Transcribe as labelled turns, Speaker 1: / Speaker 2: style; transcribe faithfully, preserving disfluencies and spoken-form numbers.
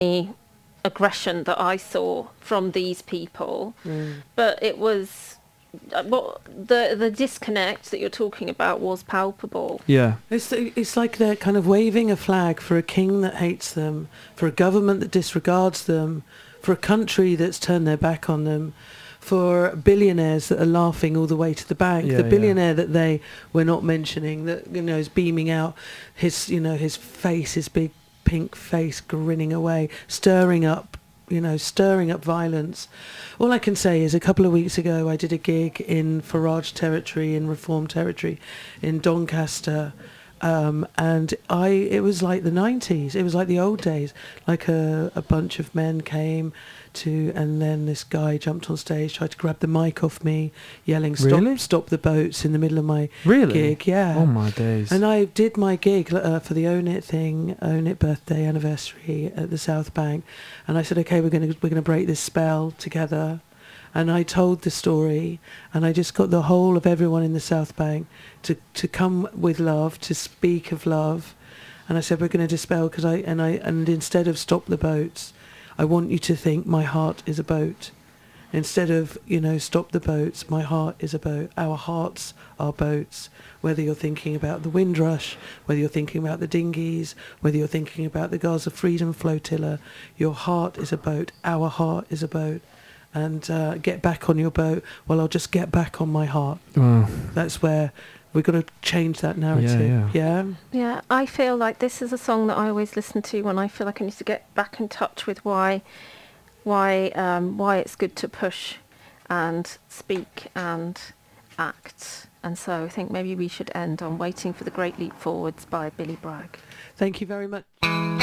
Speaker 1: the aggression that I saw from these people,
Speaker 2: Mm.
Speaker 1: but it was uh, what the the disconnect that you're talking about was palpable.
Speaker 3: Yeah.
Speaker 2: It's it's like they're kind of waving a flag for a king that hates them, for a government that disregards them, for a country that's turned their back on them, for billionaires that are laughing all the way to the bank.
Speaker 3: Yeah,
Speaker 2: the
Speaker 3: yeah.
Speaker 2: billionaire that they were not mentioning, that, you know, is beaming out his, you know, his face, his big pink face, grinning away, stirring up, you know, stirring up violence. All I can say is a couple of weeks ago I did a gig in Farage territory, in Reform territory, in Doncaster, um, and I it was like the nineties. It was like the old days. Like a, a bunch of men came to, and then this guy jumped on stage, tried to grab the mic off me, yelling, "Stop!
Speaker 3: Really?
Speaker 2: Stop the boats!" in the middle of my
Speaker 3: Really?
Speaker 2: gig. Yeah.
Speaker 3: Oh my days.
Speaker 2: And I did my gig uh, for the Own It thing, Own It birthday anniversary at the South Bank, and I said, "Okay, we're gonna we're gonna break this spell together." And I told the story, and I just got the whole of everyone in the South Bank to to come with love, to speak of love, and I said, "We're going to dispel," because I and I and instead of "stop the boats," I want you to think my heart is a boat. Instead of, you know, "stop the boats," my heart is a boat. Our hearts are boats. Whether you're thinking about the Windrush, whether you're thinking about the dinghies, whether you're thinking about the Gaza Freedom Flotilla, your heart is a boat. Our heart is a boat. And uh, get back on your boat. Well, I'll just get back on my heart.
Speaker 3: Wow.
Speaker 2: That's where we've got to change that narrative.
Speaker 3: Yeah,
Speaker 2: Yeah.
Speaker 1: Yeah, I feel like this is a song that I always listen to when I feel like I need to get back in touch with why, why, um, why it's good to push, and speak and act. And so I think maybe we should end on "Waiting for the Great Leap Forwards" by Billy Bragg.
Speaker 2: Thank you very much.